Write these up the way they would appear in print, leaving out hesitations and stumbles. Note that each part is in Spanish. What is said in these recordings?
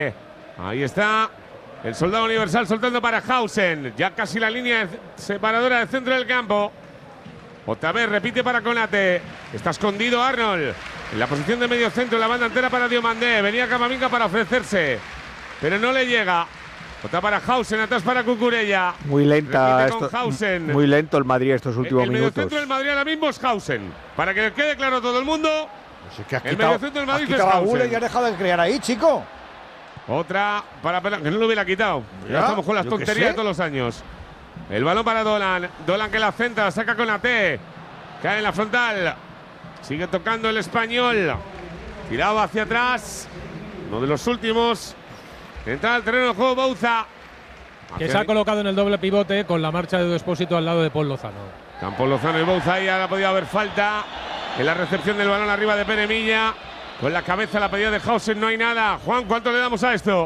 Ahí está el soldado universal soltando para Hausen. Ya casi la línea separadora del centro del campo. Otra vez repite para Konate. Está escondido Arnold. En la posición de medio centro, la banda entera para Diomandé. Venía Camavinga para ofrecerse, pero no le llega. Otra para Hausen, atrás para Cucurella. Muy lenta esto, muy lento el Madrid estos últimos minutos. El mediocentro del Madrid ahora mismo es Hausen. Para que quede claro a todo el mundo, pues es que el mediocentro del Madrid es Hausen. Y has dejado de crear ahí, chico. Otra para que no lo hubiera quitado. Ya estamos con las tonterías de todos los años. El balón para Dolan. Dolan que la centra, saca con Konate. Cae en la frontal. Sigue tocando el español. Tirado hacia atrás. Uno de los últimos. Entra al terreno de juego Bouza. Que se ha colocado en el doble pivote con la marcha de Edu Expósito al lado de Paul Lozano. Campos Lozano y Bouza. Ahí ha podido haber falta. En la recepción del balón arriba de Pere Milla. Con la cabeza la pedida de Hausen, no hay nada. Juan, ¿cuánto le damos a esto?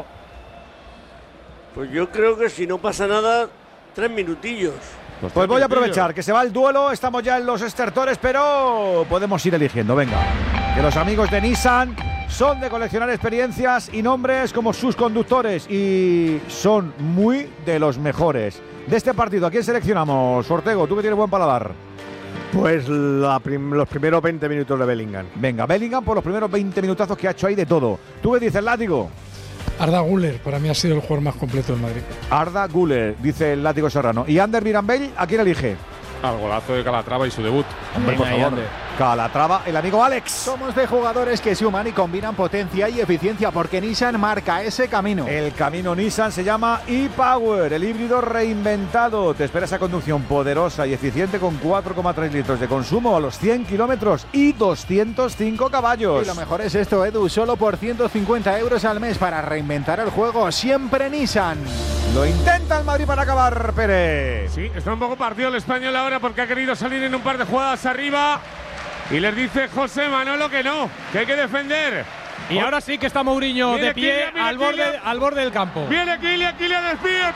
Pues yo creo que si no pasa nada, 3 minutillos. Pues voy a aprovechar que se va el duelo. Estamos ya en los estertores, pero podemos ir eligiendo. Venga, que los amigos de Nissan son de coleccionar experiencias y nombres como sus conductores y son muy de los mejores. De este partido, ¿a quién seleccionamos? Ortego, tú que tienes buen paladar. Pues los primeros 20 minutos de Bellingham. Venga, Bellingham por los primeros 20 minutazos que ha hecho ahí de todo. ¿Tú qué dices, Látigo? Arda Güler, para mí ha sido el jugador más completo del Madrid. Arda Güler, dice el Látigo Serrano. ¿Y Ander Mirambell, a quién elige? Al golazo de Calatrava y su debut. Hombre, por favor. Calatrava, el amigo Alex. Somos de jugadores que suman y combinan potencia y eficiencia porque Nissan marca ese camino. El camino Nissan se llama e-Power, el híbrido reinventado. Te espera esa conducción poderosa y eficiente con 4,3 litros de consumo a los 100 kilómetros y 205 caballos. Y lo mejor es esto, Edu, solo por 150 euros al mes para reinventar el juego. Siempre Nissan. Lo intenta el Madrid para acabar, Pérez. Sí, está un poco partido el español ahora porque ha querido salir en un par de jugadas arriba. Y les dice José Manolo que no, que hay que defender. Y ahora sí que está Mourinho de pie al borde del campo. Viene Kylian despide,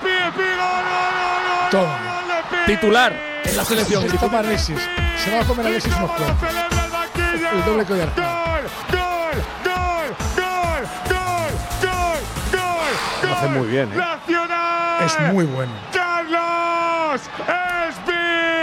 gol. Toma. Titular en la selección. Se toma Alexis. Se va a comer Alexis unos cuantos. El doble collar. Lo hace muy bien, ¿eh? Nacional. Es muy bueno. Carlos Espí.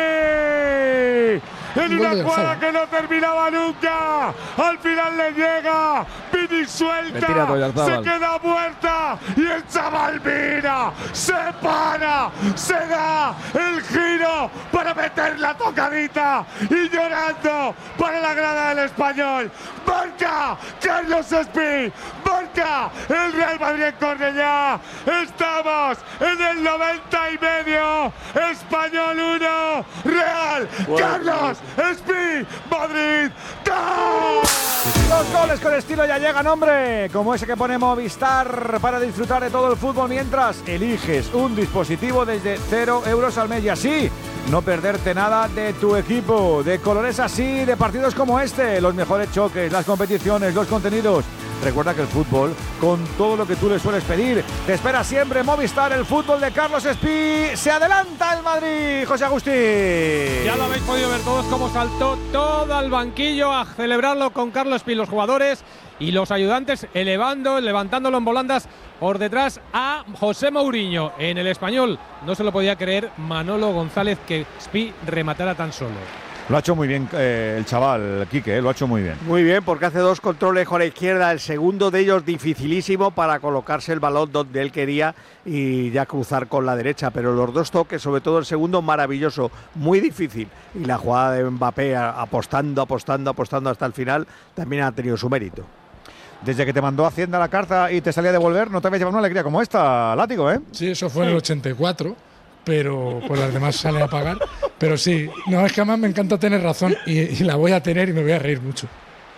En una jugada que no terminaba nunca. Al final le llega. Vini suelta. Se queda muerta. Y el chaval mira. Se para. Se da el giro para meter la tocadita. Y llorando para la grada del español. Marca Carlos Espí. Marca el Real Madrid en Cornellá. Estamos en el 90 y medio. Español 1. Real. Carlos Espí, Madrid, ¡gol! Los goles con estilo ya llegan, hombre, como ese que pone Movistar para disfrutar de todo el fútbol mientras eliges un dispositivo desde 0 euros al mes y así no perderte nada de tu equipo, de colores así, de partidos como este, los mejores choques, las competiciones, los contenidos. Recuerda que el fútbol, con todo lo que tú le sueles pedir, te espera siempre Movistar, el fútbol de Carlos Espí. Se adelanta el Madrid, José Agustín. Ya lo habéis podido ver todos cómo saltó todo al banquillo a celebrarlo con Carlos Espí, los jugadores y los ayudantes levantándolo en volandas por detrás a José Mourinho. En el español no se lo podía creer Manolo González que Espí rematara tan solo. Lo ha hecho muy bien el chaval, Quique, lo ha hecho muy bien. Muy bien, porque hace 2 controles con la izquierda, el segundo de ellos dificilísimo para colocarse el balón donde él quería y ya cruzar con la derecha, pero los 2 toques, sobre todo el segundo, maravilloso, muy difícil. Y la jugada de Mbappé apostando hasta el final, también ha tenido su mérito. Desde que te mandó Hacienda la carta y te salía a devolver, no te habías llevado una alegría como esta, Látigo, ¿eh? Sí, eso fue en el 84. Pero pues las demás sale a pagar. Pero sí, no, es que además me encanta tener razón y la voy a tener y me voy a reír mucho.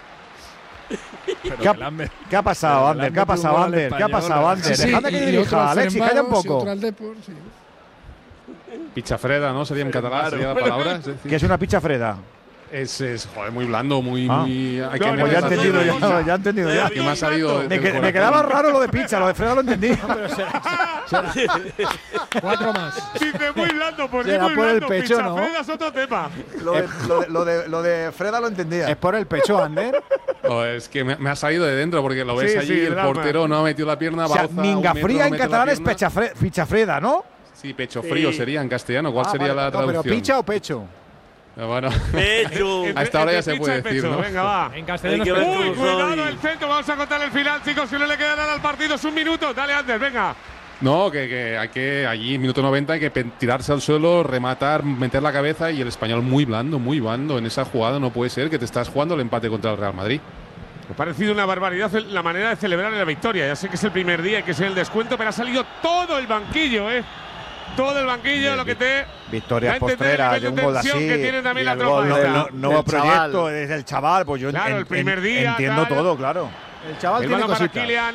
¿Qué ha pasado, Ander? ¿Qué ha pasado, Ander? ¿Qué ha pasado, Ander? Sí, dejadme que dirija, Alexis, calla un poco. Pichafreda, ¿no? Sería en catalán, sería la palabra. ¿Qué es una pichafreda? Es joder, muy blando, muy. Ya he entendido ya. Que me ha salido. Me quedaba raro lo de pizza, lo de Freda lo entendí. Cuatro más. Dice muy blando, por Será muy por el blando. pecho, Pizza ¿no? Freda es otro tema. Lo de Freda lo entendía. ¿Es por el pecho, Ander? Es que me ha salido de dentro porque lo ves Sí, allí, sí, el drama. portero no ha metido la pierna. O sea, Bauza, minga un metro, fría no en mete la catalán es pierna. picha freda, ¿no? Sí, pecho frío sería en castellano. ¿Cuál sería la No, traducción? pero ¿picha o pecho? Bueno, Pecho. a esta hora ya Entre se puede pizza y decir, pecho. ¿no? Venga, va. En castellano Hay es que ver pecho. Uy, cómo soy. cuidado el centro. Vamos a contar el final, chicos. Si no le queda nada al partido, es un minuto. Dale, Ander, venga. No, que hay que allí, minuto 90, hay que tirarse al suelo, rematar, meter la cabeza y el español muy blando en esa jugada. No puede ser que te estás jugando el empate contra el Real Madrid. Me ha parecido una barbaridad la manera de celebrar la victoria. Ya sé que es el primer día y que es el descuento, pero ha salido todo el banquillo, ¿eh? Todo el banquillo, lo que te Victorias da a entender postreras el de nivel un gol tensión así. que tiene también y la el tropa gol esta. nuevo Del proyecto chaval. desde el chaval. Pues yo Claro, el primer día, entiendo tal. todo, claro. El chaval El tiene balón para cositas. Kylian.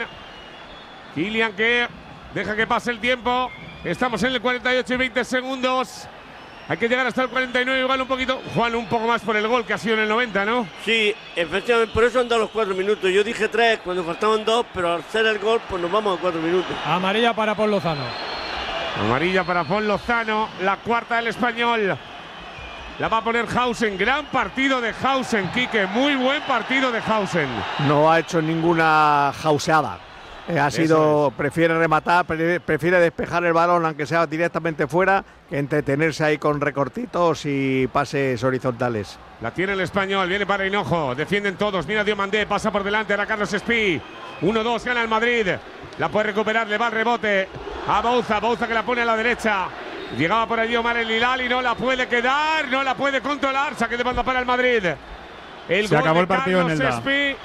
Kylian que deja que pase el tiempo. Estamos en el 48 y 20 segundos. Hay que llegar hasta el 49, igual un poquito. Juan, un poco más por el gol que ha sido en el 90, ¿no? Sí, efectivamente, por eso han dado los 4 minutos. Yo dije 3 cuando faltaban 2, pero al hacer el gol, pues nos vamos a 4 minutos. Amarilla para Paul Lozano. Amarilla para Paul Lozano, la cuarta del español. La va a poner Hausen. Gran partido de Hausen, Quique. Muy buen partido de Hausen. No ha hecho ninguna jauseada. Prefiere rematar, prefiere despejar el balón, aunque sea directamente fuera, que entretenerse ahí con recortitos y pases horizontales. La tiene el español, viene para Hinojo. Defienden todos. Mira Diomandé, pasa por delante. Ahora Carlos Espí. 1-2, gana el Madrid. La puede recuperar, le va el rebote a Bauza. Bauza que la pone a la derecha. Llegaba por allí Omar El Hilal y no la puede quedar, no la puede controlar. Saque de banda para el Madrid. Se acabó el partido en Carlos Elda. Espí.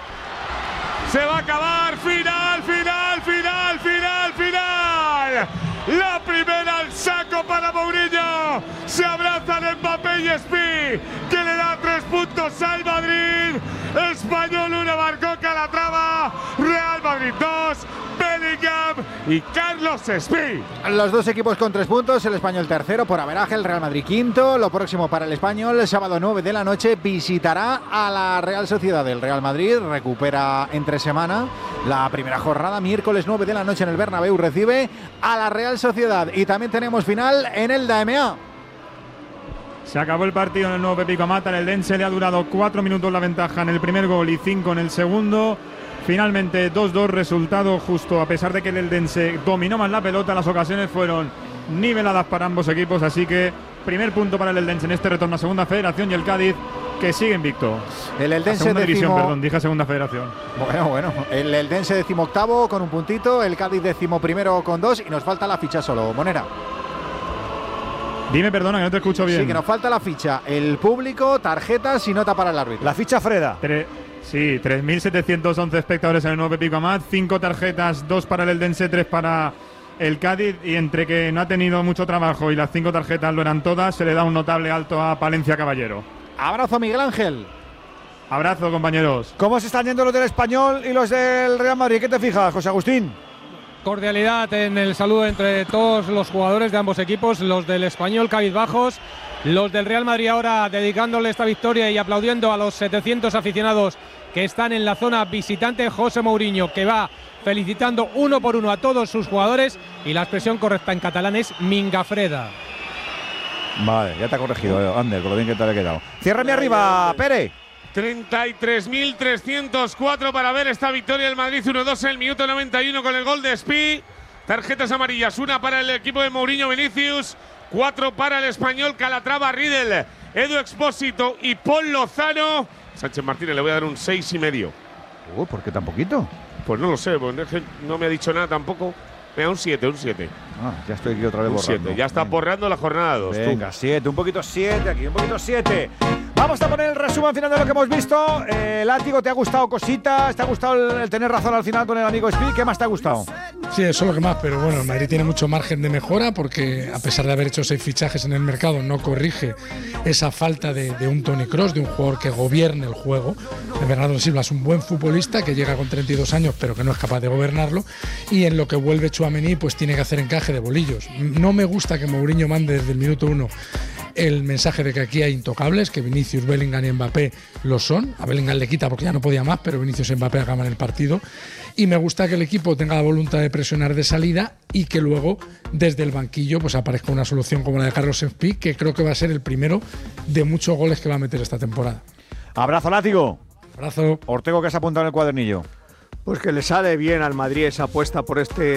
Se va a acabar. Final, final, final, final, final. La primera al saco para Mourinho. Se abrazan Mbappé y Espí, que le da 3 puntos al Madrid. Español 1, marcó Calatrava. Real Madrid 2, Bellingham y Carlos Espí. Los dos equipos con 3 puntos, el Español tercero por averaje, el Real Madrid quinto. Lo próximo para el Español, el sábado 9 de la noche visitará a la Real Sociedad. El Real Madrid recupera entre semana la primera jornada, miércoles 9 de la noche en el Bernabéu recibe a la Real Sociedad. Y también tenemos final en el DMA. Se acabó el partido en el nuevo Pepico Mata. En el Dense le ha durado 4 minutos la ventaja en el primer gol y 5 en el segundo. Finalmente 2-2, resultado justo, a pesar de que el Eldense dominó más la pelota. Las ocasiones fueron niveladas para ambos equipos, así que primer punto para el Eldense en este retorno a Segunda Federación y el Cádiz que sigue invicto. El Eldense Segunda división, décimo- perdón, dije Segunda Federación. Bueno, el Eldense 18º con un puntito, el Cádiz 11º con 2 y nos falta la ficha solo, Monera. Dime, perdona, que no te escucho bien. Sí, que nos falta la ficha, el público, tarjetas y nota para el árbitro. La ficha Freda. Sí, 3.711 espectadores en el nuevo Pepico Amat, 5 tarjetas, 2 para el Eldense, 3 para el Cádiz, y entre que no ha tenido mucho trabajo y las 5 tarjetas lo eran todas, se le da un notable alto a Palencia Caballero. Abrazo, Miguel Ángel. Abrazo, compañeros. ¿Cómo se están yendo los del Español y los del Real Madrid? ¿Qué te fijas, José Agustín? Cordialidad en el saludo entre todos los jugadores de ambos equipos, los del Español cabizbajos, los del Real Madrid ahora dedicándole esta victoria y aplaudiendo a los 700 aficionados que están en la zona visitante. José Mourinho, que va felicitando uno por uno a todos sus jugadores, y la expresión correcta en catalán es mingafreda. Vale, ya te ha corregido, Ander, con lo bien que te ha quedado. Ciérrame arriba, Pere. 33.304 para ver esta victoria del Madrid 1-2 en el minuto 91 con el gol de Espí. Tarjetas amarillas, una para el equipo de Mourinho, Vinicius, 4 para el Español, Calatrava, Riedel, Edu Expósito y Paul Lozano. Sánchez Martínez le voy a dar un 6,5. ¿Por qué tan poquito? Pues no lo sé, pues no me ha dicho nada tampoco. Me da un 7, un 7. Ya estoy aquí otra vez Un borrando. 7, ya está borrando la jornada 2. Venga, 7, un poquito 7 aquí, un poquito 7. Vamos a poner el resumen final de lo que hemos visto. Látigo, ¿te ha gustado cositas? ¿Te ha gustado el tener razón al final con el amigo Speed? ¿Qué más te ha gustado? Sí, eso es lo que más, pero bueno, el Madrid tiene mucho margen de mejora porque a pesar de haber hecho 6 fichajes en el mercado no corrige esa falta de un Toni Kroos, de un jugador que gobierne el juego. Bernardo Silva es un buen futbolista que llega con 32 años pero que no es capaz de gobernarlo, y en lo que vuelve Tchouaméni pues tiene que hacer encaje de bolillos. No me gusta que Mourinho mande desde el minuto 1 el mensaje de que aquí hay intocables, que Vinicius, Bellingham y Mbappé lo son. A Bellingham le quita porque ya no podía más, pero Vinicius y Mbappé acaban el partido. Y me gusta que el equipo tenga la voluntad de presionar de salida y que luego desde el banquillo pues aparezca una solución como la de Carlos Espí, que creo que va a ser el primero de muchos goles que va a meter esta temporada. Abrazo, Látigo. Abrazo. Ortego, ¿qué se ha apuntado en el cuadernillo? Pues que le sale bien al Madrid esa apuesta por este